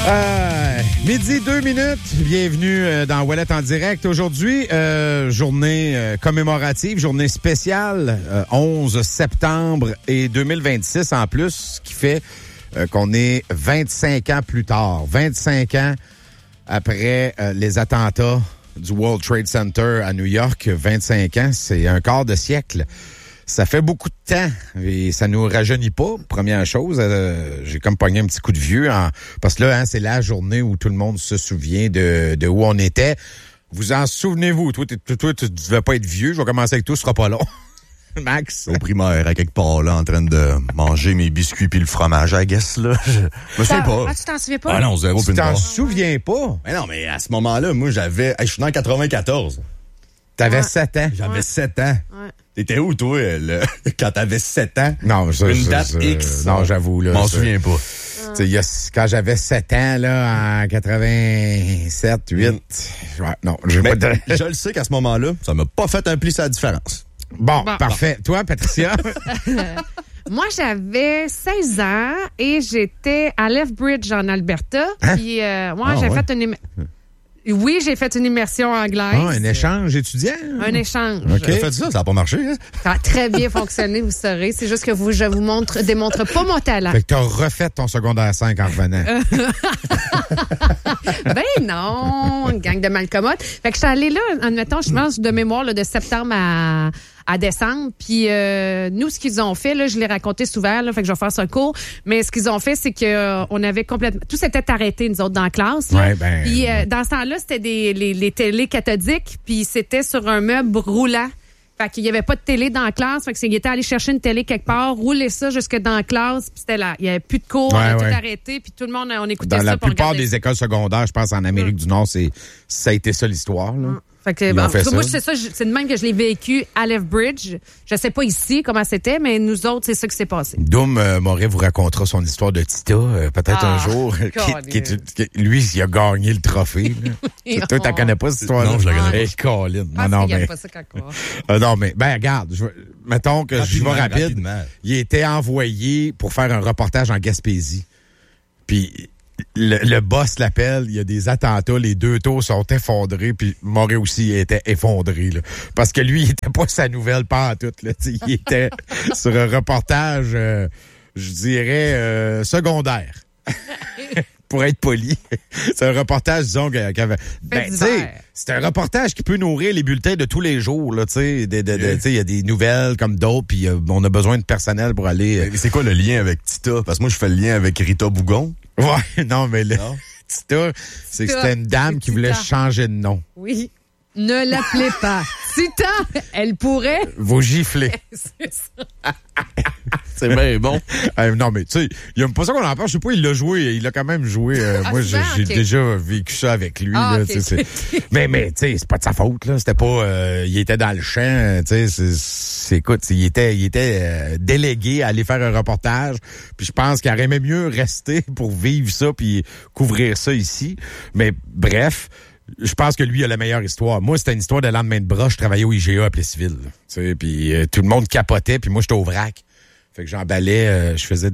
Midi, 2 minutes. Bienvenue dans Ouellette en direct. Aujourd'hui, journée commémorative, journée spéciale, 11 septembre et 2026 en plus, ce qui fait qu'on est 25 ans plus tard. 25 ans après les attentats du World Trade Center à New York. 25 ans, c'est un quart de siècle. Ça fait beaucoup de temps et ça nous rajeunit pas. Première chose, j'ai comme pogné un petit coup de vieux parce que là, c'est la journée où tout le monde se souvient de où on était. Vous en souvenez-vous? Toi, tu devais pas être vieux. Je vais commencer avec toi, ce sera pas long. Max? Au primaire, à quelque part, là, en train de manger mes biscuits puis le fromage, I guess, là. Je me souviens pas. Ah, tu t'en souviens pas? Ah non, zéro. Tu t'en souviens pas? Mais non, mais à ce moment-là, moi, je suis né en 94. T'avais 7 ans. J'avais 7 ans. Ouais. T'étais où, toi, quand t'avais 7 ans? Non, une date X. Non, j'avoue, là. Je m'en souviens pas. Quand j'avais 7 ans, là, en 87, 8, ouais, non, je vais pas te... Je le sais qu'à ce moment-là, ça m'a pas fait un pli sur la différence. Bon, parfait. Toi, Patricia? Moi, j'avais 16 ans et j'étais à Lethbridge, en Alberta. Hein? Puis, fait une... Oui, j'ai fait une immersion anglaise. Ah, un échange étudiant? Un échange. OK. T'as fait ça n'a pas marché, hein? Ça a très bien fonctionné, vous saurez. C'est juste que je vous démontre pas mon talent. Fait que t'as refait ton secondaire 5 en revenant. Ben non, une gang de malcommodes. Fait que je suis allée là, admettons, je pense de mémoire là, de septembre à décembre. Puis nous, ce qu'ils ont fait, là, je l'ai raconté souvent, là, fait que je vais faire ça court. Mais ce qu'ils ont fait, c'est que on avait complètement... Tout s'était arrêté, nous autres, dans la classe. Là. Ouais, puis dans ce temps-là, c'était les télés cathodiques, puis c'était sur un meuble roulant. Fait qu'il y avait pas de télé dans la classe. Fait qu'ils étaient allés chercher une télé quelque part, rouler ça jusque dans la classe, puis c'était là. Il y avait plus de cours, on a tout arrêté, puis tout le monde, on écoutait dans ça. Dans la plupart des écoles secondaires, je pense, en Amérique du Nord, ça a été ça l'histoire, là. Fait que, moi, c'est de même que je l'ai vécu à Lethbridge. Je sais pas ici comment c'était, mais nous autres, c'est ça qui s'est passé. Doom Moret vous racontera son histoire de Tita, peut-être un jour. Lui, il a gagné le trophée. Toi, t'en connais pas cette histoire-là? Non, je la connais pas. Hey, Colin. Non, mais, regarde, mettons que je vais rapide. Il était envoyé pour faire un reportage en Gaspésie. Puis, le boss l'appelle, il y a des attentats, les 2 tours sont effondrés, puis Moret aussi était effondré, là. Parce que lui, il était pas sa nouvelle pantoute, là. Il était sur un reportage, je dirais, secondaire. Pour être poli. C'est un reportage, disons, c'est un reportage qui peut nourrir les bulletins de tous les jours, là, tu sais. Il y a des nouvelles comme d'autres, puis on a besoin de personnel pour aller... Mais c'est quoi le lien avec Tita? Parce que moi, je fais le lien avec Rita Bougon. Ouais, non, mais Tita, c'est que c'était une dame qui voulait changer de nom. Oui. Ne l'appelez pas Tita, elle pourrait... Vous gifler. C'est ça. C'est bien bon. Non, mais tu sais, il aime pas ça qu'on en parle. Je sais pas, il l'a joué. Il a quand même joué. Moi, j'ai déjà vécu ça avec lui. Là, okay. Mais tu sais, c'est pas de sa faute. Là. C'était pas... il était dans le champ. Tu sais, écoute, il était délégué à aller faire un reportage. Puis je pense qu'il aurait même mieux resté pour vivre ça puis couvrir ça ici. Mais bref... Je pense que lui, il a la meilleure histoire. Moi, c'était une histoire de lendemain de bras. Je travaillais au IGA à Plessisville. Puis tout le monde capotait, puis moi, j'étais au vrac. Fait que j'emballais, je faisais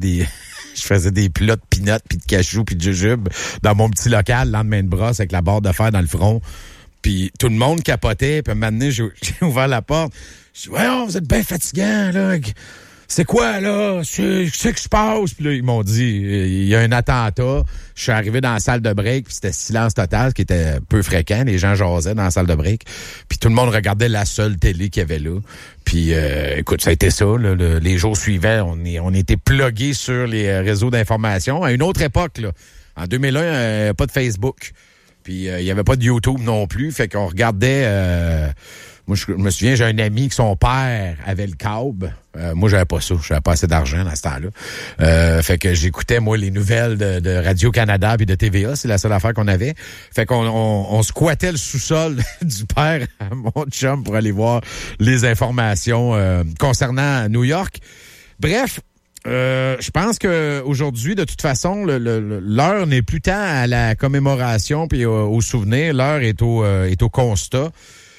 des plats de peanuts, puis de cachou, puis de jujube dans mon petit local, lendemain de bras, avec la barre de fer dans le front. Puis tout le monde capotait. Puis un moment donné, j'ai ouvert la porte. Je dis, voyons, vous êtes bien fatigant, là. C'est quoi, là? C'est que je passe? Puis là, ils m'ont dit, il y a un attentat. Je suis arrivé dans la salle de break, puis c'était silence total, ce qui était peu fréquent. Les gens jasaient dans la salle de break. Puis tout le monde regardait la seule télé qu'il y avait là. Puis, écoute, ça a été ça. Là, les jours suivants, on était plugués sur les réseaux d'information. À une autre époque, là, en 2001, pas de Facebook. Puis, il y avait pas de YouTube non plus. Fait qu'on regardait... Moi, je me souviens, j'ai un ami que son père avait le câble. Moi, j'avais pas ça. J'avais pas assez d'argent dans ce temps-là. Fait que j'écoutais, moi, les nouvelles de Radio-Canada puis de TVA. C'est la seule affaire qu'on avait. Fait qu'on squattait le sous-sol du père à mon chum pour aller voir les informations concernant New York. Bref, je pense que aujourd'hui, de toute façon, l'heure n'est plus tant à la commémoration puis au souvenir. L'heure est au constat.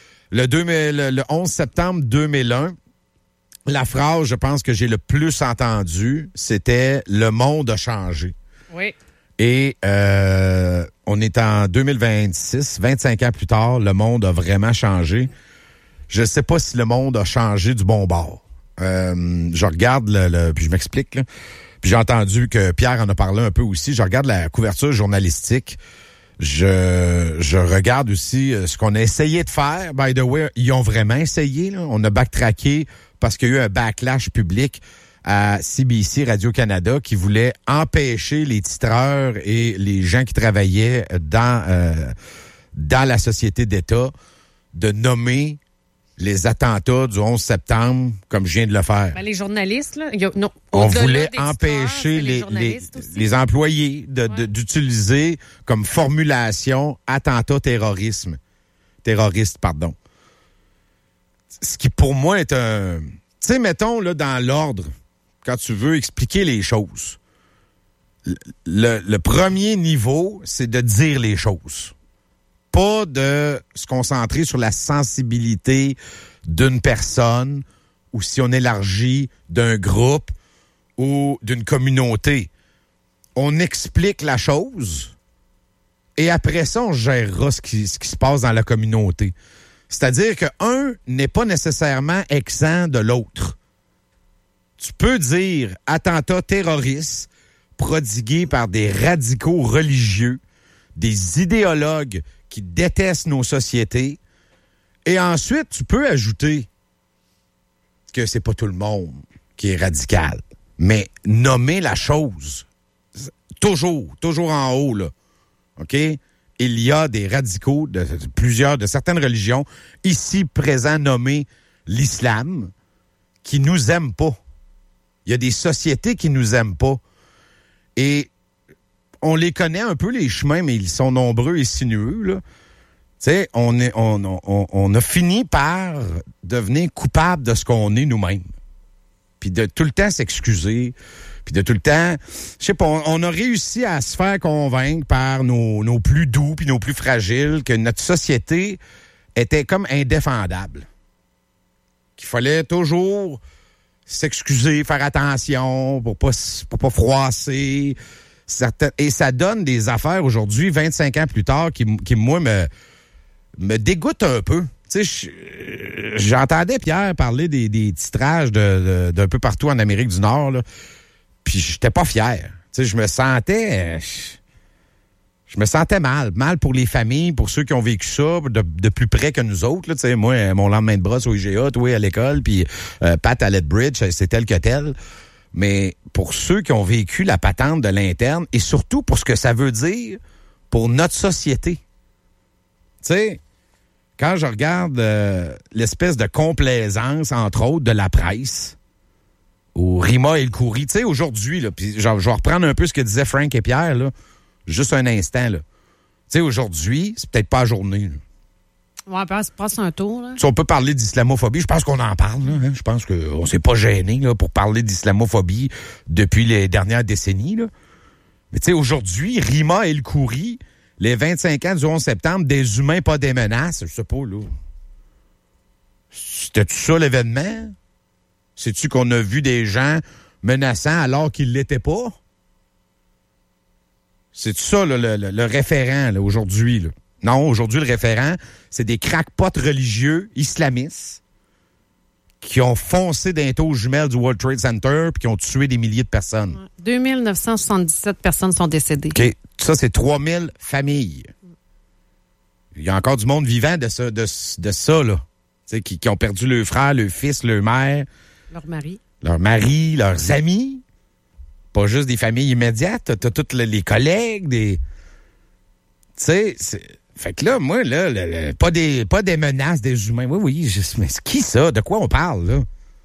Le 11 septembre 2001, la phrase, je pense que j'ai le plus entendue, c'était « Le monde a changé ». Oui. Et on est en 2026, 25 ans plus tard, le monde a vraiment changé. Je sais pas si le monde a changé du bon bord. Je regarde puis je m'explique, là. Puis j'ai entendu que Pierre en a parlé un peu aussi. Je regarde la couverture journalistique. Je regarde aussi ce qu'on a essayé de faire. By the way, ils ont vraiment essayé, là. On a backtracké parce qu'il y a eu un backlash public à CBC Radio-Canada qui voulait empêcher les titreurs et les gens qui travaillaient dans la société d'État de nommer les attentats du 11 septembre comme je viens de le faire. Ben, les journalistes, là, non. On voulait empêcher les employés d'utiliser comme formulation attentat terroriste, pardon. Ce qui pour moi est un... Tu sais, mettons, là, dans l'ordre, quand tu veux expliquer les choses, le premier niveau, c'est de dire les choses. Pas de se concentrer sur la sensibilité d'une personne ou si on élargit d'un groupe ou d'une communauté. On explique la chose et après ça, on gérera ce qui se passe dans la communauté. C'est-à-dire qu'un n'est pas nécessairement exempt de l'autre. Tu peux dire attentat terroriste prodigué par des radicaux religieux, des idéologues qui détestent nos sociétés. Et ensuite, tu peux ajouter que c'est pas tout le monde qui est radical. Mais nommer la chose, toujours en haut, là. OK? Il y a des radicaux de certaines religions, ici présents nommés l'islam, qui nous aiment pas. Il y a des sociétés qui nous aiment pas. Et on les connaît un peu, les chemins, mais ils sont nombreux et sinueux, là. Tu sais, on a fini par devenir coupable de ce qu'on est nous-mêmes. Puis de tout le temps s'excuser, puis de tout le temps... Je sais pas, on a réussi à se faire convaincre par nos plus doux puis nos plus fragiles que notre société était comme indéfendable. Qu'il fallait toujours s'excuser, faire attention pour pas froisser... Et ça donne des affaires aujourd'hui, 25 ans plus tard, qui moi, me dégoûtent un peu. Tu sais, j'entendais Pierre parler des titrages d'un peu partout en Amérique du Nord, là, puis j'étais pas fier. Tu sais, je me sentais mal pour les familles, pour ceux qui ont vécu ça de plus près que nous autres. Là, tu sais, moi, mon lendemain de brosse au IGA, toi à l'école, puis Pat à Lethbridge, c'est tel que tel. Mais pour ceux qui ont vécu la patente de l'interne et surtout pour ce que ça veut dire pour notre société. Tu sais, quand je regarde l'espèce de complaisance, entre autres, de la presse, au Rima El Khoury, tu sais, aujourd'hui, là, puis je vais reprendre un peu ce que disaient Frank et Pierre, là, juste un instant, là. Tu sais, aujourd'hui, c'est peut-être pas la journée, là. Ouais, passe un tour, là. Si on peut parler d'islamophobie, je pense qu'on en parle, là, hein? Je pense qu'on s'est pas gêné, là, pour parler d'islamophobie depuis les dernières décennies, là. Mais tu sais, aujourd'hui, Rima El Khoury, les 25 ans du 11 septembre, des humains, pas des menaces, je sais pas, là. C'était-tu ça l'événement? Sais-tu qu'on a vu des gens menaçants alors qu'ils l'étaient pas? C'est-tu ça, là, le référent, là, aujourd'hui, là? Non, aujourd'hui, le référent, c'est des crackpots religieux islamistes qui ont foncé d'un taux jumelles du World Trade Center puis qui ont tué des milliers de personnes. 2977 personnes sont décédées. OK. Ça, c'est 3000 familles. Il y a encore du monde vivant de ça, là. Tu sais, qui ont perdu leur frère, leur fils, leur mère. Leur mari, leurs amis. Pas juste des familles immédiates. T'as tous les collègues, des... Tu sais, fait que là, moi, là, pas des menaces des humains. Oui, mais c'est qui ça? De quoi on parle, là?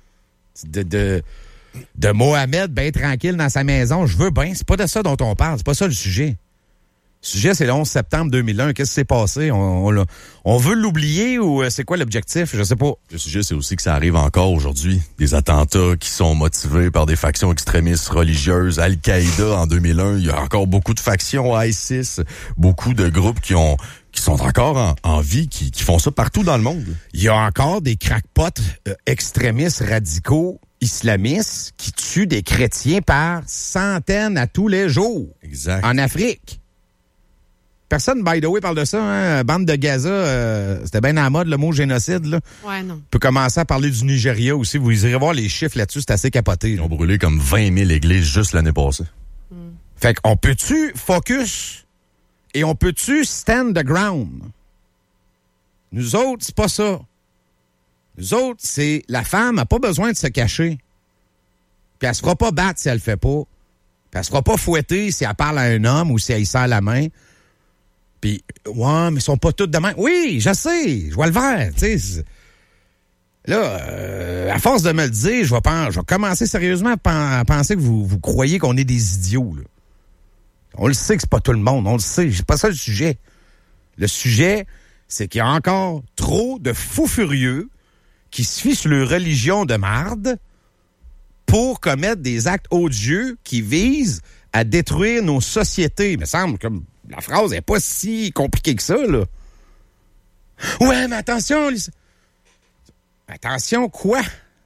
De Mohamed, bien tranquille dans sa maison. Je veux bien. C'est pas de ça dont on parle. C'est pas ça le sujet. Le sujet, c'est le 11 septembre 2001. Qu'est-ce qui s'est passé? On veut l'oublier ou c'est quoi l'objectif? Je sais pas. Le sujet, c'est aussi que ça arrive encore aujourd'hui. Des attentats qui sont motivés par des factions extrémistes religieuses. Al-Qaïda, en 2001, il y a encore beaucoup de factions. ISIS, beaucoup de groupes qui sont encore en vie, qui font ça partout dans le monde. Il y a encore des crackpots extrémistes radicaux islamistes qui tuent des chrétiens par centaines à tous les jours. Exact. En Afrique. Personne, by the way, parle de ça. Hein? Bande de Gaza, c'était bien à la mode, le mot génocide. Là. Ouais, non. On peut commencer à parler du Nigeria aussi. Vous irez voir les chiffres là-dessus, c'est assez capoté. Ils ont brûlé comme 20 000 églises juste l'année passée. Fait qu'on peut-tu focus et on peut-tu stand the ground? Nous autres, c'est pas ça. Nous autres, c'est la femme n'a pas besoin de se cacher. Puis elle se fera pas battre si elle le fait pas. Puis elle se fera pas fouetter si elle parle à un homme ou si elle y serre la main. Puis, ouais, mais ils sont pas tous de même. Oui, je sais, je vois le vert, tu sais. Là, à force de me le dire, je vais commencer sérieusement à penser que vous croyez qu'on est des idiots, là. On le sait que c'est pas tout le monde, on le sait, c'est pas ça le sujet. Le sujet, c'est qu'il y a encore trop de fous furieux qui se fient sur leur religion de marde pour commettre des actes odieux qui visent à détruire nos sociétés. Il me semble que la phrase n'est pas si compliquée que ça, là. Ouais, mais attention, attention quoi?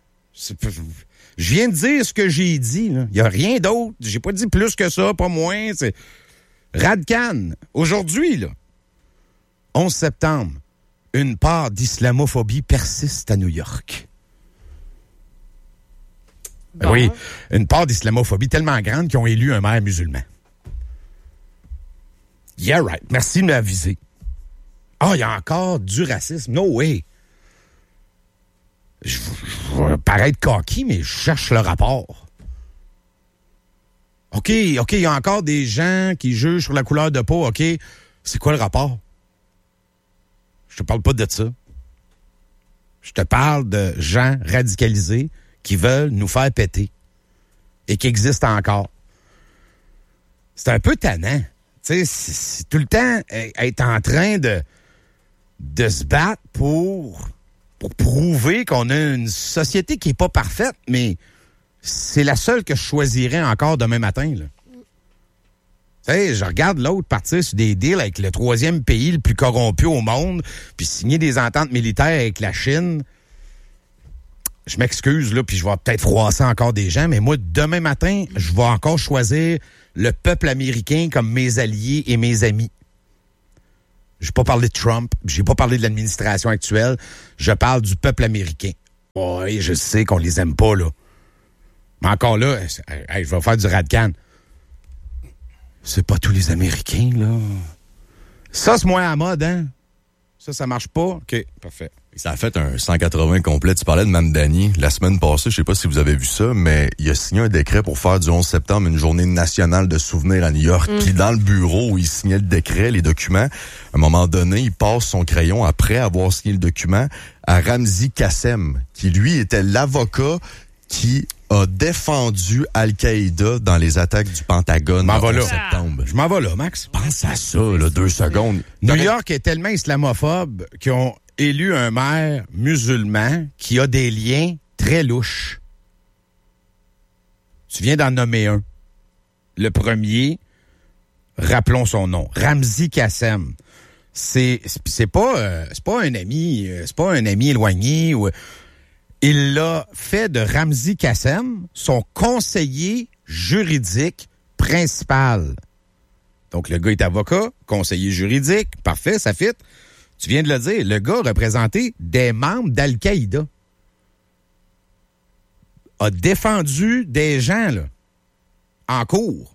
Je viens de dire ce que j'ai dit. Il n'y a rien d'autre. J'ai pas dit plus que ça, pas moins. C'est Radcan. Aujourd'hui, là, 11 septembre, une part d'islamophobie persiste à New York. Bon. Oui, une part d'islamophobie tellement grande qu'ils ont élu un maire musulman. Yeah, right. Merci de m'aviser. Ah, il y a encore du racisme. No way. Je vais paraître coquille, mais je cherche le rapport. OK, il y a encore des gens qui jugent sur la couleur de peau. OK, c'est quoi le rapport? Je te parle pas de ça. Je te parle de gens radicalisés qui veulent nous faire péter et qui existent encore. C'est un peu tannant. Tu sais, c'est tout le temps être en train de se battre pour prouver qu'on a une société qui est pas parfaite, mais c'est la seule que je choisirais encore demain matin, là. Tu sais, je regarde l'autre partir sur des deals avec le 3e pays le plus corrompu au monde, puis signer des ententes militaires avec la Chine. Je m'excuse, là, puis je vais peut-être froisser encore des gens, mais moi, demain matin, je vais encore choisir le peuple américain comme mes alliés et mes amis. Je n'ai pas parlé de Trump, j'ai pas parlé de l'administration actuelle, je parle du peuple américain. Oui, je sais qu'on les aime pas, là. Mais encore là, je vais faire du Radcan. C'est pas tous les Américains, là. Ça, c'est moins à la mode, hein? Ça marche pas? OK, parfait. Ça a fait un 180 complet. Tu parlais de Mamdani la semaine passée. Je sais pas si vous avez vu ça, mais il a signé un décret pour faire du 11 septembre une journée nationale de souvenirs à New York. Puis dans le bureau où il signait le décret, les documents, à un moment donné, il passe son crayon après avoir signé le document à Ramzi Kassem, qui lui était l'avocat qui a défendu Al-Qaïda dans les attaques du Pentagone en septembre. Je m'en vais là, Max. Pense à ça, là, 2 secondes. New York est tellement islamophobe qu'ils ont élu un maire musulman qui a des liens très louches. Tu viens d'en nommer un. Le premier, rappelons son nom, Ramzi Kassem. C'est pas un ami, c'est pas un ami éloigné. Il l'a fait de Ramzi Kassem son conseiller juridique principal. Donc, le gars est avocat, conseiller juridique, parfait, ça fit. Tu viens de le dire, le gars représentait des membres d'Al-Qaïda. A défendu des gens, là, en cours.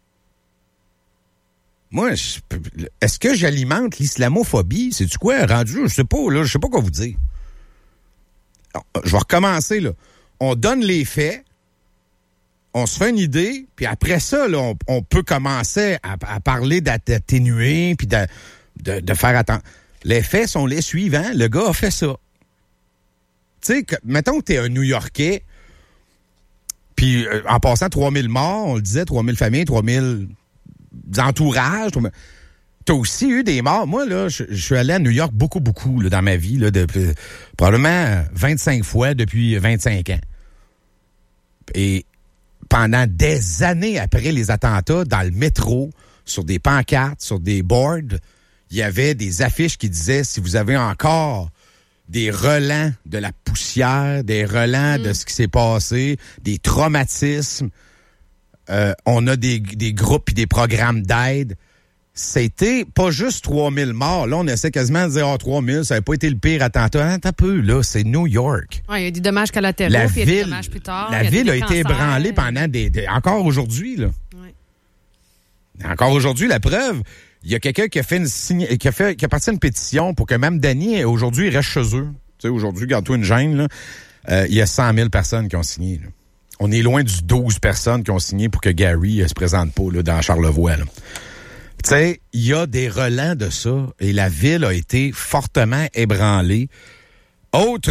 Moi, est-ce que j'alimente l'islamophobie? C'est-tu quoi, rendu? Je sais pas quoi vous dire. Je vais recommencer, là. On donne les faits, on se fait une idée, puis après ça, là, on peut commencer à parler d'atténuer, puis de faire attention. Les faits sont les suivants. Le gars a fait ça. Tu sais, mettons que t'es un New-Yorkais, puis en passant 3000 morts, on le disait, 3000 familles, 3000 entourages. T'as aussi eu des morts. Moi, là, je suis allé à New York beaucoup, là, dans ma vie, là, probablement 25 fois depuis 25 ans. Et pendant des années après les attentats, dans le métro, sur des pancartes, sur des boards, il y avait des affiches qui disaient « Si vous avez encore des relents de la poussière, des relents de ce qui s'est passé, des traumatismes. On a des groupes et des programmes d'aide. C'était pas juste 3000 morts. Là, on essaie quasiment de dire 3000, ça n'avait pas été le pire attentat. Attends un peu, là, c'est New York. Ouais, il y a des dommages collatéraux, puis il y a des dommages plus tard. La ville a été ébranlée pendant encore aujourd'hui, là. Ouais. Encore aujourd'hui, la preuve, il y a quelqu'un qui a qui a parti une pétition pour que Mamdani, aujourd'hui, reste chez eux. Tu sais, aujourd'hui, garde-toi une gêne, là. Il y a 100 000 personnes qui ont signé, là. On est loin du 12 personnes qui ont signé pour que Gary se présente pas, là, dans Charlevoix, là. Tu sais, il y a des relents de ça et la ville a été fortement ébranlée. Autre...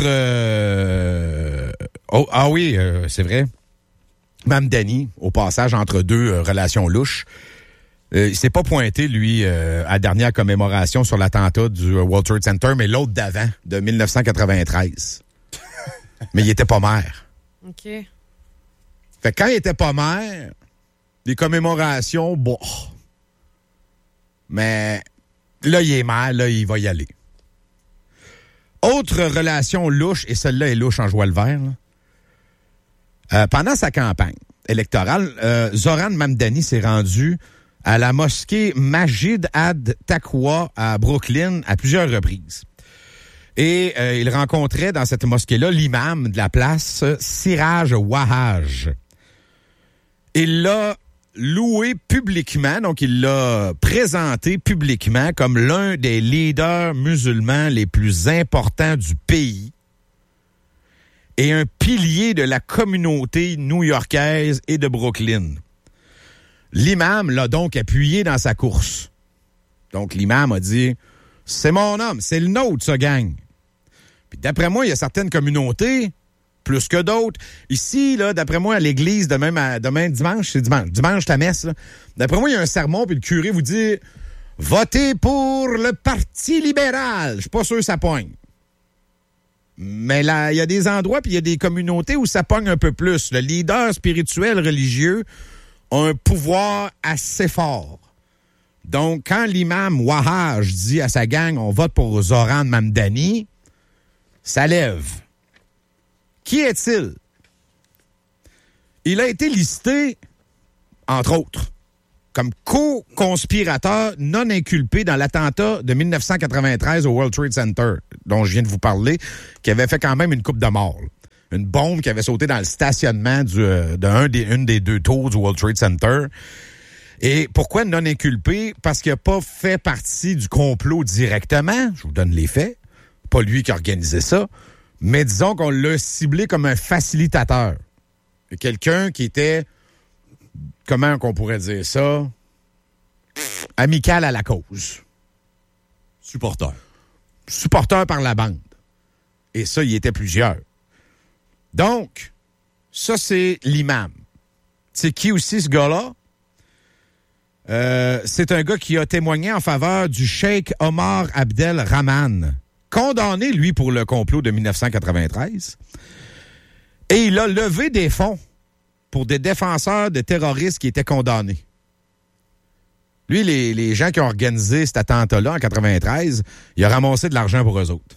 c'est vrai. Mamdani, au passage entre deux relations louches, il s'est pas pointé, lui, à la dernière commémoration sur l'attentat du World Trade Center, mais l'autre d'avant, de 1993. Mais il était pas maire. OK. Fait que quand il était pas maire, les commémorations, bon... Mais là, il est mal, là, il va y aller. Autre relation louche, et celle-là est louche en joie le vert. Pendant sa campagne électorale, Zoran Mamdani s'est rendu à la mosquée Masjid ad-Taqwa à Brooklyn à plusieurs reprises. Et il rencontrait dans cette mosquée-là l'imam de la place, Siraj Wahhaj. Il l'a loué publiquement, donc il l'a présenté publiquement comme l'un des leaders musulmans les plus importants du pays et un pilier de la communauté new-yorkaise et de Brooklyn. L'imam l'a donc appuyé dans sa course. Donc l'imam a dit « C'est mon homme, c'est le nôtre, ce gang. » Puis d'après moi, il y a certaines communautés plus que d'autres. Ici, là, d'après moi, à l'église, demain dimanche, c'est dimanche ta messe, là. D'après moi, il y a un sermon, puis le curé vous dit « Votez pour le Parti libéral. » Je suis pas sûr que ça pogne. Mais là, il y a des endroits, puis il y a des communautés où ça pogne un peu plus. Le leader spirituel religieux a un pouvoir assez fort. Donc, quand l'imam Wahhaj dit à sa gang « On vote pour Zoran Mamdani », ça lève. Qui est-il? Il a été listé, entre autres, comme co-conspirateur non inculpé dans l'attentat de 1993 au World Trade Center, dont je viens de vous parler, qui avait fait quand même une coupe de morts. Une bombe qui avait sauté dans le stationnement d'une des deux tours du World Trade Center. Et pourquoi non inculpé? Parce qu'il n'a pas fait partie du complot directement. Je vous donne les faits. Pas lui qui a organisé ça. Mais disons qu'on l'a ciblé comme un facilitateur. Quelqu'un qui était, comment qu'on pourrait dire ça, amical à la cause. Supporter. Supporter par la bande. Et ça, il y était plusieurs. Donc, ça, c'est l'imam. C'est qui aussi, ce gars-là? C'est un gars qui a témoigné en faveur du cheikh Omar Abdel Rahman, condamné, lui, pour le complot de 1993. Et il a levé des fonds pour des défenseurs de terroristes qui étaient condamnés. Lui, les gens qui ont organisé cet attentat-là en 93, il a ramassé de l'argent pour eux autres.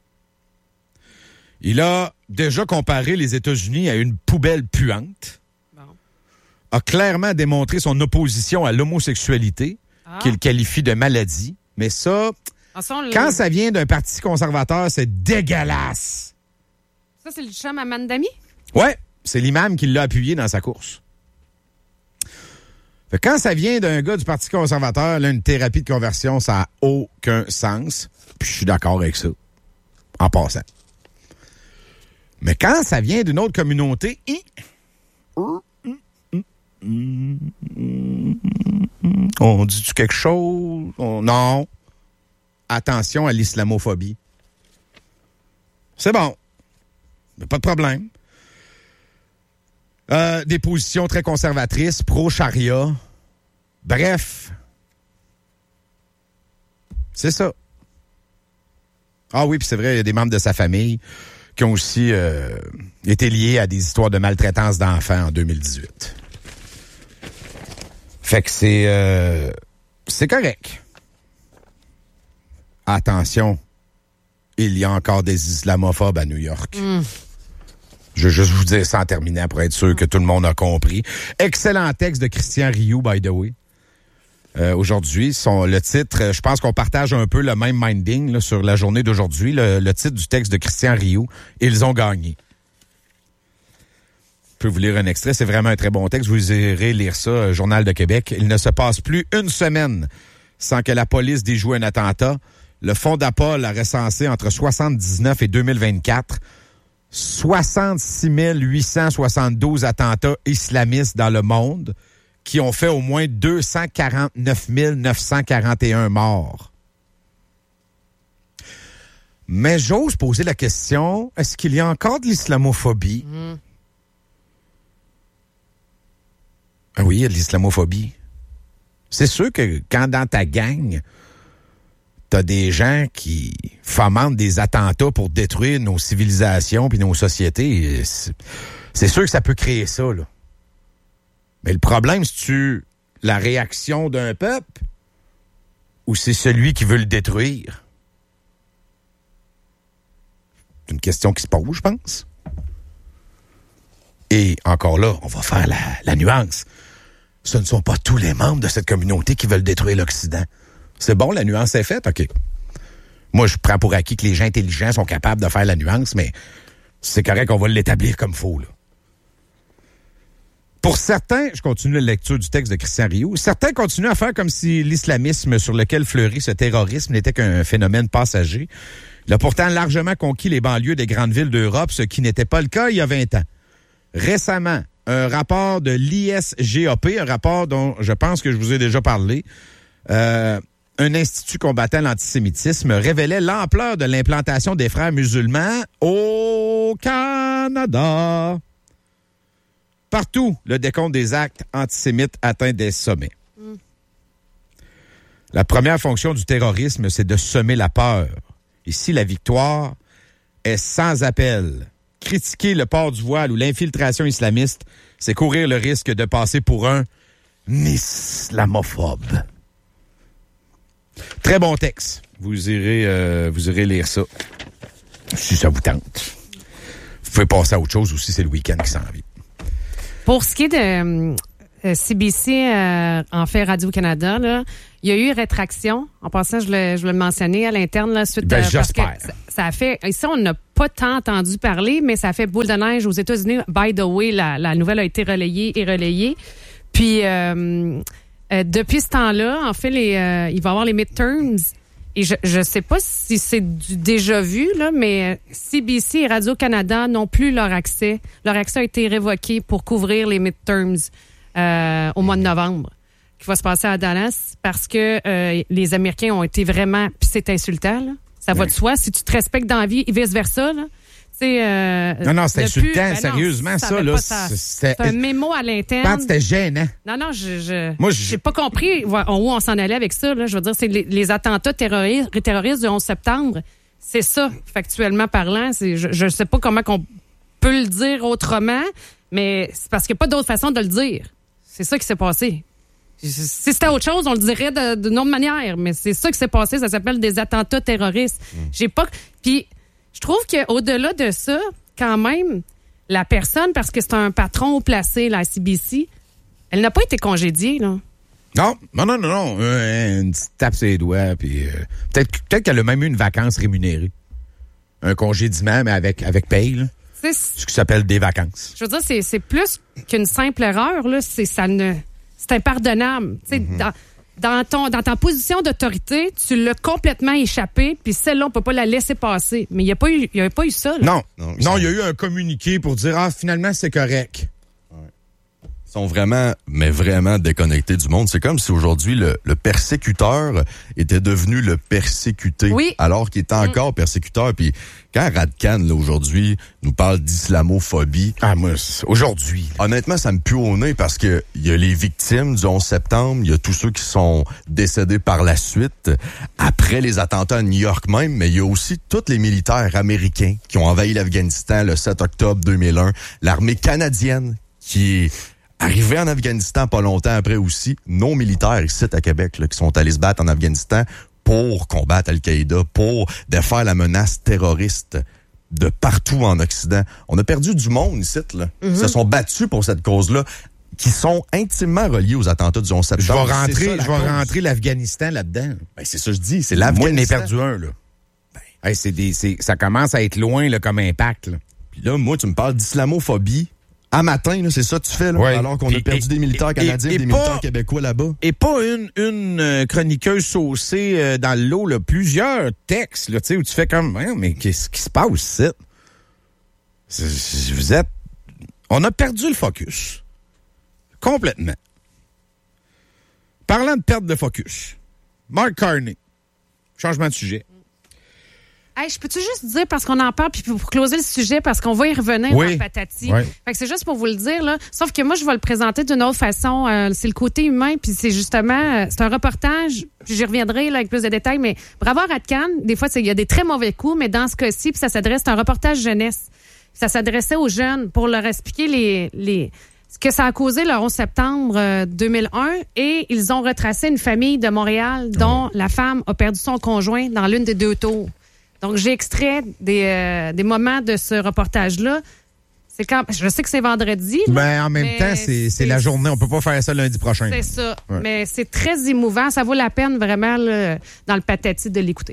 Il a déjà comparé les États-Unis à une poubelle puante. Bon. A clairement démontré son opposition à l'homosexualité, qu'il qualifie de maladie. Mais ça... Quand ça vient d'un parti conservateur, c'est dégueulasse. Ça, c'est le chum à Mamdani? Ouais, c'est l'imam qui l'a appuyé dans sa course. Fait que quand ça vient d'un gars du Parti conservateur, là, une thérapie de conversion, ça n'a aucun sens. Puis je suis d'accord avec ça, en passant. Mais quand ça vient d'une autre communauté... On dit-tu quelque chose? Non. Attention à l'islamophobie. C'est bon. Mais pas de problème. Des positions très conservatrices, pro-charia. Bref. C'est ça. Ah oui, puis c'est vrai, il y a des membres de sa famille qui ont aussi été liés à des histoires de maltraitance d'enfants en 2018. Fait que c'est correct. Attention, il y a encore des islamophobes à New York. Je vais juste vous dire ça en terminant pour être sûr que tout le monde a compris. Excellent texte de Christian Rioux, by the way. Aujourd'hui, le titre, je pense qu'on partage un peu le même minding là, sur la journée d'aujourd'hui. Le titre du texte de Christian Rioux, « Ils ont gagné ». Je peux vous lire un extrait, c'est vraiment un très bon texte. Vous irez lire ça, Journal de Québec. Il ne se passe plus une semaine sans que la police déjoue un attentat. Le Fonds d'Apol a recensé entre 1979 et 2024 66 872 attentats islamistes dans le monde qui ont fait au moins 249 941 morts. Mais j'ose poser la question, est-ce qu'il y a encore de l'islamophobie? Ah oui, il y a de l'islamophobie. C'est sûr que quand dans ta gang, t'as des gens qui fomentent des attentats pour détruire nos civilisations puis nos sociétés, c'est sûr que ça peut créer ça, là. Mais le problème, c'est-tu la réaction d'un peuple ou c'est celui qui veut le détruire? C'est une question qui se pose, je pense. Et encore là, on va faire la nuance. Ce ne sont pas tous les membres de cette communauté qui veulent détruire l'Occident. C'est bon, la nuance est faite? OK. Moi, je prends pour acquis que les gens intelligents sont capables de faire la nuance, mais c'est correct qu'on va l'établir comme faux, là. Pour certains, je continue la lecture du texte de Christian Rioux, certains continuent à faire comme si l'islamisme sur lequel fleurit ce terrorisme n'était qu'un phénomène passager. Il a pourtant largement conquis les banlieues des grandes villes d'Europe, ce qui n'était pas le cas il y a 20 ans. Récemment, un rapport de l'ISGAP, un rapport dont je pense que je vous ai déjà parlé, un institut combattant l'antisémitisme, révélait l'ampleur de l'implantation des frères musulmans au Canada. Partout, le décompte des actes antisémites atteint des sommets. La première fonction du terrorisme, c'est de semer la peur. Ici, la victoire est sans appel. Critiquer le port du voile ou l'infiltration islamiste, c'est courir le risque de passer pour un islamophobe. Très bon texte. Vous irez lire ça, si ça vous tente. Vous pouvez passer à autre chose aussi, c'est le week-end qui s'en vient. Pour ce qui est de CBC, en fait Radio-Canada, là, il y a eu rétraction. En passant, je voulais le mentionner à l'interne, là, suite parce que ça a fait. Ici, on n'a pas tant entendu parler, mais ça a fait boule de neige aux États-Unis. By the way, la nouvelle a été relayée. Puis depuis ce temps-là, en fait, il va y avoir les midterms. Et je sais pas si c'est du déjà vu, là, mais CBC et Radio-Canada n'ont plus leur accès. Leur accès a été révoqué pour couvrir les midterms au mois de novembre, qui va se passer à Dallas, parce que les Américains ont été vraiment... Puis c'est insultant, là. Ça va de soi. Si tu te respectes dans la vie et vice-versa, là. Non, c'est insultant, sérieusement, ça, là. C'est un mémo à l'interne. C'était gênant. Non, moi, j'ai pas compris où on s'en allait avec ça, là. Je veux dire, c'est les attentats terroristes du 11 septembre. C'est ça, factuellement parlant. Je sais pas comment qu'on peut le dire autrement, mais c'est parce qu'il n'y a pas d'autre façon de le dire. C'est ça qui s'est passé. Si c'était autre chose, on le dirait d'une autre manière, mais c'est ça qui s'est passé. Ça s'appelle des attentats terroristes. Puis, je trouve qu'au-delà de ça, quand même, la personne, parce que c'est un patron haut placé, la CBC, elle n'a pas été congédiée, là. Non. Une petite tape sur les doigts, puis peut-être qu'elle a même eu une vacance rémunérée. Un congédiement, mais avec paye, là. C'est ce qui s'appelle des vacances. Je veux dire, c'est plus qu'une simple erreur, là. C'est impardonnable. Tu sais, dans ta position d'autorité, tu l'as complètement échappé, puis celle-là, on peut pas la laisser passer. Mais il n'y a pas eu ça, là. Non, il y a eu un communiqué pour dire, finalement, c'est correct. Ils sont vraiment déconnectés du monde. C'est comme si aujourd'hui, le persécuteur était devenu le persécuté. Oui. Alors qu'il était encore persécuteur. Puis quand Radcan, là, aujourd'hui, nous parle d'islamophobie. Moi, aujourd'hui. Honnêtement, ça me pue au nez parce que il y a les victimes du 11 septembre, il y a tous ceux qui sont décédés par la suite, après les attentats à New York même, mais il y a aussi tous les militaires américains qui ont envahi l'Afghanistan le 7 octobre 2001, l'armée canadienne qui est arrivé en Afghanistan pas longtemps après aussi, nos militaires ici à Québec là, qui sont allés se battre en Afghanistan pour combattre Al-Qaïda, pour défaire la menace terroriste de partout en Occident. On a perdu du monde ici, là. Ils se sont battus pour cette cause-là, qui sont intimement reliés aux attentats du 11 septembre. Je vais rentrer l'Afghanistan là-dedans. Ben, c'est ça que je dis, c'est l'Afghanistan. Moi, j'en ai perdu un, là. Ça commence à être loin là, comme impact. Là. Puis là, moi, tu me parles d'islamophobie. À matin, là, c'est ça que tu fais, là, ouais. Alors qu'on a perdu des militaires canadiens, des militaires québécois là-bas. Et pas une chroniqueuse saucée dans le lot, là, plusieurs textes là, où tu fais comme, mais qu'est-ce qui se passe ici? On a perdu le focus. Complètement. Parlant de perte de focus, Mark Carney, changement de sujet. Hey, je peux-tu juste dire, parce qu'on en parle, puis pour closer le sujet, parce qu'on va y revenir dans Patati. Oui. Fait que c'est juste pour vous le dire, là. Sauf que moi, je vais le présenter d'une autre façon. C'est le côté humain, puis c'est justement, c'est un reportage, puis j'y reviendrai là, avec plus de détails, mais bravo à Radcan, des fois, il y a des très mauvais coups, mais dans ce cas-ci, puis ça s'adresse, c'est un reportage jeunesse. Ça s'adressait aux jeunes pour leur expliquer ce que ça a causé le 11 septembre 2001, et ils ont retracé une famille de Montréal dont la femme a perdu son conjoint dans l'une des 2 tours. Donc, j'ai extrait des moments de ce reportage-là. Je sais que c'est vendredi. Là, ben, en même temps, c'est la journée. On peut pas faire ça lundi prochain. C'est ça. Ouais. Mais c'est très émouvant. Ça vaut la peine vraiment là, dans le Patati de l'écouter.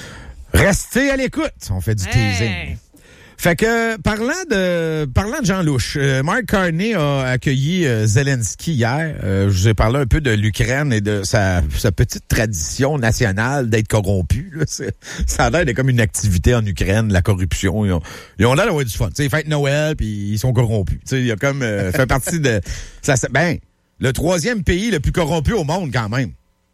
Restez à l'écoute. On fait du teasing. Fait que, parlant de Jean Louche, Mark Carney a accueilli Zelensky hier. Je vous ai parlé un peu de l'Ukraine et de sa petite tradition nationale d'être corrompu. Là. Ça a l'air d'être comme une activité en Ukraine, la corruption. Ils ont l'air d'avoir du fun. T'sais, fête Noël, puis ils sont corrompus. T'sais, il y a comme fait partie de ça. Ben, le 3e pays le plus corrompu au monde quand même.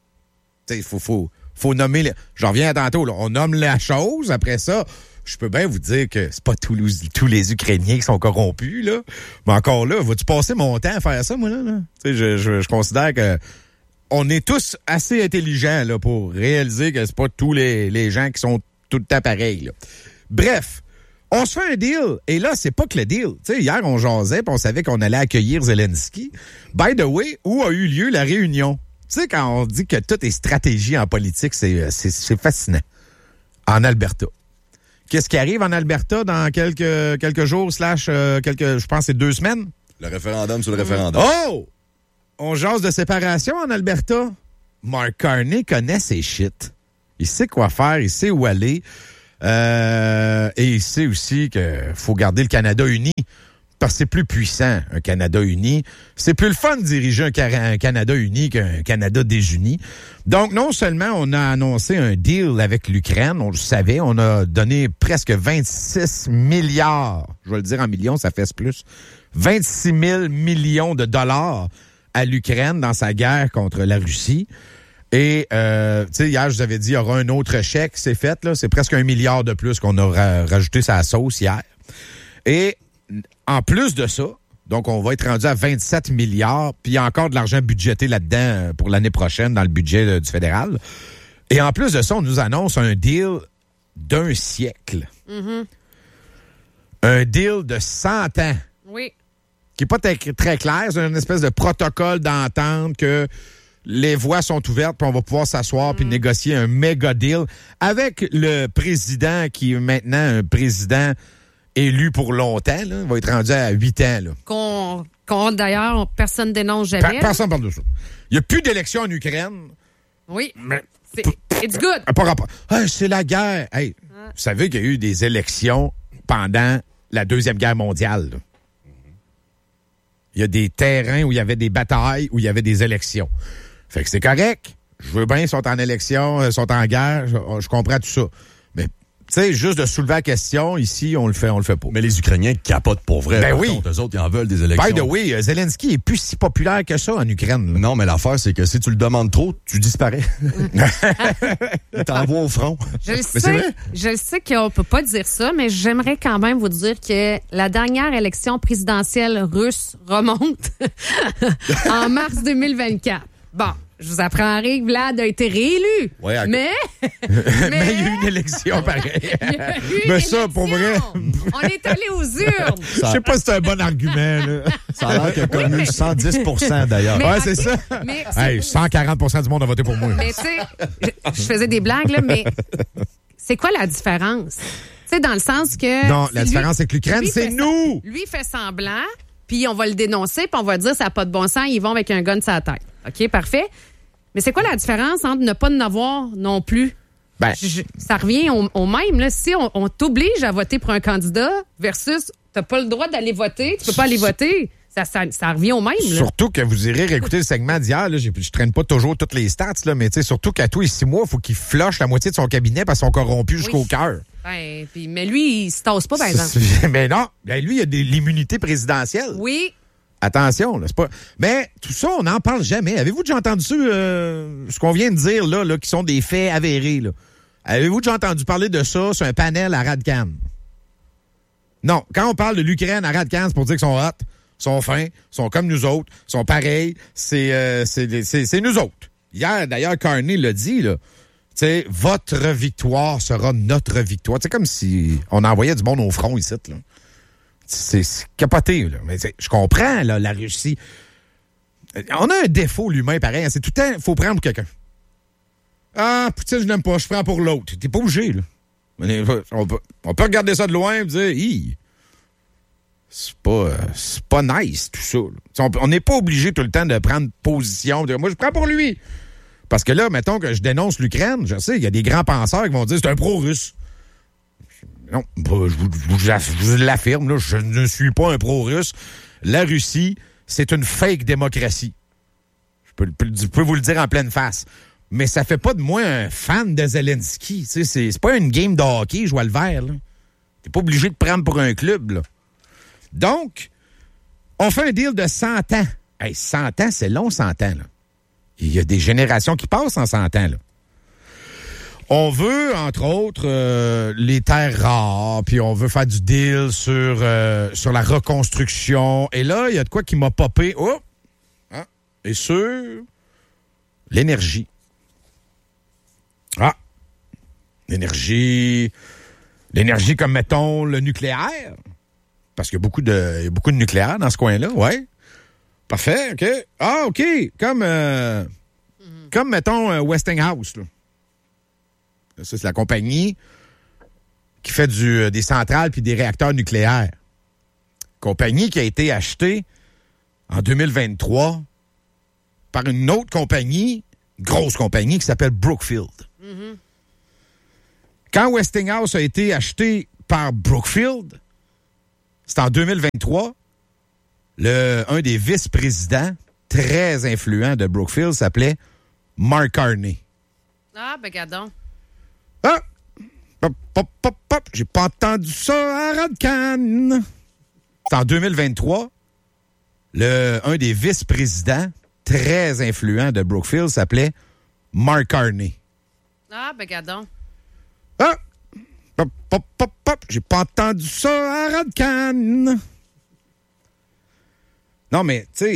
Il faut nommer. J'en reviens à tantôt. Là. On nomme la chose. Après ça. Je peux bien vous dire que c'est pas tous les Ukrainiens qui sont corrompus, là. Mais encore là, vas-tu passer mon temps à faire ça, moi, là? Je considère que on est tous assez intelligents, là, pour réaliser que c'est pas tous les gens qui sont tout le temps pareils, là. Bref, on se fait un deal. Et là, c'est pas que le deal. T'sais, hier, on jasait puis on savait qu'on allait accueillir Zelensky. By the way, où a eu lieu la réunion? Tu sais, quand on dit que tout est stratégie en politique, c'est fascinant. En Alberta. Qu'est-ce qui arrive en Alberta dans quelques jours, je pense c'est 2 semaines? Le référendum sur le référendum. Oh! On jase de séparation en Alberta. Mark Carney connaît ses shit. Il sait quoi faire, il sait où aller. Et il sait aussi qu'il faut garder le Canada uni. Parce que c'est plus puissant, un Canada uni. C'est plus le fun de diriger un Canada uni qu'un Canada désuni. Donc, non seulement on a annoncé un deal avec l'Ukraine, on le savait, on a donné presque 26 milliards, je vais le dire en millions, ça fait plus, 26 000 millions de dollars à l'Ukraine dans sa guerre contre la Russie. Et, tu sais, hier, je vous avais dit, il y aura un autre chèque, c'est fait, là. C'est presque 1 milliard de plus qu'on a rajouté sa sauce hier. Et, en plus de ça, donc on va être rendu à 27 milliards, puis il y a encore de l'argent budgété là-dedans pour l'année prochaine dans le budget du fédéral. Et en plus de ça, on nous annonce un deal d'1 siècle. Mm-hmm. Un deal de 100 ans. Oui. Qui n'est pas très clair. C'est une espèce de protocole d'entente que les voies sont ouvertes, puis on va pouvoir s'asseoir puis négocier un méga deal avec le président qui est maintenant un président élu pour longtemps, là, va être rendu à 8 ans. Là. Qu'on d'ailleurs, personne dénonce jamais. Personne parle de ça. Il n'y a plus d'élections en Ukraine. Oui. Mais it's good. Par rapport. Hey, c'est la guerre. Hey, vous savez qu'il y a eu des élections pendant la Deuxième Guerre mondiale. Là. Il y a des terrains où il y avait des batailles, où il y avait des élections. Fait que c'est correct. Je veux bien, ils sont en élection, ils sont en guerre. Je comprends tout ça. Mais tu sais, juste de soulever la question, ici, on le fait pas. Mais les Ukrainiens capotent pour vrai. Ben oui. Contre, eux autres, ils en veulent des élections. By the way, Zelensky est plus si populaire que ça en Ukraine. Là. Non, mais l'affaire, c'est que si tu le demandes trop, tu disparais. Il t'envoie au front. Je sais qu'on peut pas dire ça, mais j'aimerais quand même vous dire que la dernière élection présidentielle russe remonte en mars 2024. Bon. je vous apprendrai que Vlad a été réélu. Ouais, mais il y a eu une élection, pareil. Mais ça, pour vrai... On est allé aux urnes. Je sais pas si c'est un bon argument, là. Ça a l'air qu'il a connu 110% d'ailleurs. Mais, c'est ça. Mais, 140% du monde a voté pour moi. Mais tu sais, je faisais des blagues, là, mais c'est quoi la différence? Tu sais, dans le sens que... Non, la différence, c'est que l'Ukraine, c'est nous! Lui fait semblant, puis on va le dénoncer, puis on va dire ça n'a pas de bon sens, ils vont avec un gun sur la tête. OK, parfait. Mais c'est quoi la différence entre ne pas en avoir non plus? Ben, ça revient au même. Là. Si on t'oblige à voter pour un candidat versus t'as pas le droit d'aller voter, tu peux pas aller voter, ça revient au même. Là. Surtout que vous irez réécouter le segment d'hier. Là, je traîne pas toujours toutes les stats, là, mais surtout qu'à tous les 6 mois, il faut qu'il flush la moitié de son cabinet parce qu'ils sont corrompus jusqu'au cœur. Ben, mais lui, il se tasse pas, par exemple. Mais non, lui, il a l'immunité présidentielle. Oui. Attention, là, c'est pas. Mais tout ça, on n'en parle jamais. Avez-vous déjà entendu ce qu'on vient de dire là, qui sont des faits avérés là? Avez-vous déjà entendu parler de ça sur un panel à Radcan? Non. Quand on parle de l'Ukraine à Radcan, c'est pour dire qu'ils sont hot, sont fins, sont comme nous autres, sont pareils. C'est nous autres. Hier, d'ailleurs, Carney l'a dit, là. Tu sais, votre victoire sera notre victoire. C'est comme si on envoyait du monde au front ici, là. C'est capoté, là. Mais je comprends, là, la Russie. On a un défaut, l'humain, pareil. C'est tout le temps, il faut prendre pour quelqu'un. Ah, Poutine, je n'aime pas, je prends pour l'autre. T'es pas obligé, là. On peut regarder ça de loin et dire, c'est pas nice, tout ça. On n'est pas obligé tout le temps de prendre position. De dire, moi, je prends pour lui. Parce que là, mettons que je dénonce l'Ukraine, je sais, il y a des grands penseurs qui vont dire, c'est un pro-russe. Non, je vous l'affirme, là, je ne suis pas un pro-russe. La Russie, c'est une fake démocratie. Je peux vous le dire en pleine face. Mais ça fait pas de moi un fan de Zelensky. C'est pas une game de hockey, je vois le vert. T'es pas obligé de prendre pour un club. Là. Donc, on fait un deal de 100 ans. Hey, 100 ans, c'est long, 100 ans. Là. Il y a des générations qui passent en 100 ans. Là. On veut, entre autres, les terres rares, puis on veut faire du deal sur la reconstruction. Et là, il y a de quoi qui m'a popé. Oh! Hein? Et sur l'énergie. Ah! L'énergie comme, mettons, le nucléaire. Parce qu'il y a beaucoup de nucléaire dans ce coin-là, ouais. Parfait, OK. Ah, OK. Comme mettons, Westinghouse, là. Ça, c'est la compagnie qui fait des centrales puis des réacteurs nucléaires. Compagnie qui a été achetée en 2023 par une autre compagnie, grosse compagnie, qui s'appelle Brookfield. Mm-hmm. Quand Westinghouse a été acheté par Brookfield, c'est en 2023, un des vice-présidents très influents de Brookfield s'appelait Mark Carney. Ah, ben gardons. Ah! J'ai pas entendu ça à Radcan. C'est en 2023, un des vice-présidents très influents de Brookfield s'appelait Mark Carney. Ah, ben gardons. Ah! J'ai pas entendu ça à Radcan. Non, mais, tu sais,